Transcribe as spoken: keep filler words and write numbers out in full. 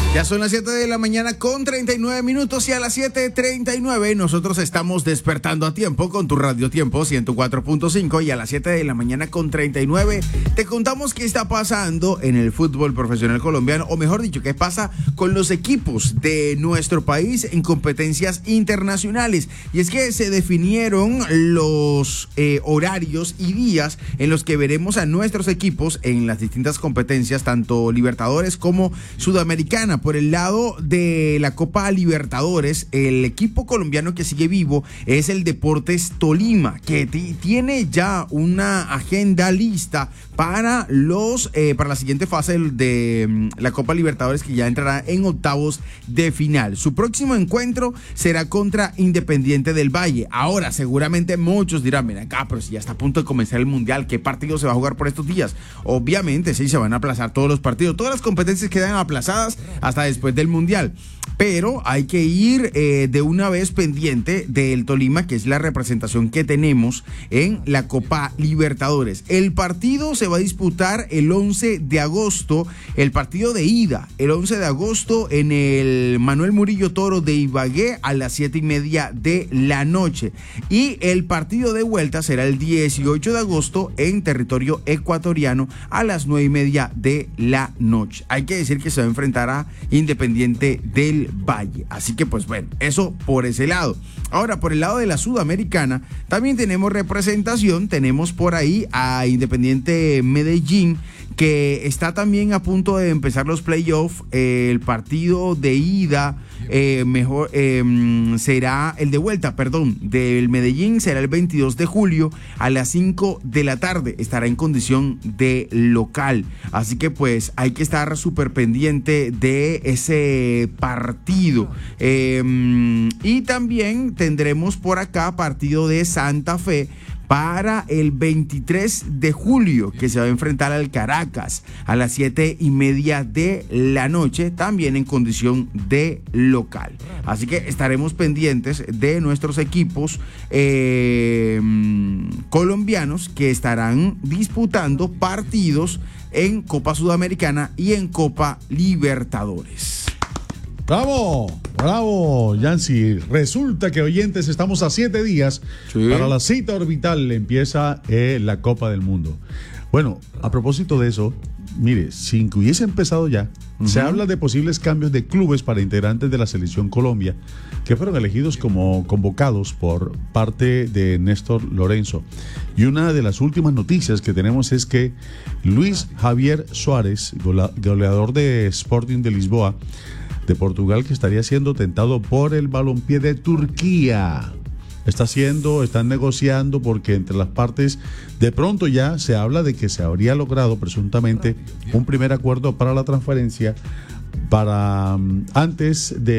Ya son las siete de la mañana con treinta y nueve minutos y a las siete treinta y nueve nosotros estamos despertando a tiempo con tu Radio Tiempo ciento cuatro punto cinco y a las siete de la mañana con treinta y nueve te contamos qué está pasando en el fútbol profesional colombiano, o mejor dicho, qué pasa con los equipos de nuestro país en competencias internacionales. Y es que se definieron los eh, horarios y días en los que veremos a nuestros equipos en las distintas competencias, tanto Libertadores como Sudamericana. Por el lado de la Copa Libertadores, el equipo colombiano que sigue vivo es el Deportes Tolima, que t- tiene ya una agenda lista para los eh, para la siguiente fase de, de la Copa Libertadores, que ya entrará en octavos de final. Su próximo encuentro será contra Independiente del Valle. Ahora, seguramente muchos dirán, mira acá, pero si ya está a punto de comenzar el Mundial, ¿qué partido se va a jugar por estos días? Obviamente, sí, se van a aplazar todos los partidos, todas las competencias quedan aplazadas hasta después del Mundial, pero hay que ir eh, de una vez pendiente del Tolima, que es la representación que tenemos en la Copa Libertadores. El partido se va a disputar el once de agosto, el partido de ida, el once de agosto en el Manuel Murillo Toro de Ibagué a las siete y media de la noche, y el partido de vuelta será el dieciocho de agosto en territorio ecuatoriano a las nueve y media de la noche. Hay que decir que se va a enfrentar a Independiente del Valle, así que pues bueno, eso por ese lado. Ahora, por el lado de la Sudamericana también tenemos representación, tenemos por ahí a Independiente Medellín, que está también a punto de empezar los playoffs. Eh, el partido de ida eh, mejor eh, será el de vuelta, perdón, del Medellín será el veintidós de julio a las cinco de la tarde, estará en condición de local, así que pues hay que estar súper pendiente de ese partido. Eh, y también tendremos por acá partido de Santa Fe para el veintitrés de julio, que se va a enfrentar al Caracas a las siete y media de la noche, también en condición de local. Así que estaremos pendientes de nuestros equipos eh, colombianos que estarán disputando partidos en Copa Sudamericana y en Copa Libertadores. ¡Bravo! ¡Bravo, Yancy! Resulta que, oyentes, estamos a siete días sí. para la cita orbital. Empieza eh, la Copa del Mundo. Bueno, a propósito de eso, mire, sin que hubiese empezado ya, uh-huh. se habla de posibles cambios de clubes para integrantes de la Selección Colombia, que fueron elegidos como convocados por parte de Néstor Lorenzo. Y una de las últimas noticias que tenemos es que Luis Javier Suárez, goleador de Sporting de Lisboa, de Portugal, que estaría siendo tentado por el balompié de Turquía. Está haciendo, están negociando, porque entre las partes de pronto ya se habla de que se habría logrado presuntamente un primer acuerdo para la transferencia para um, antes de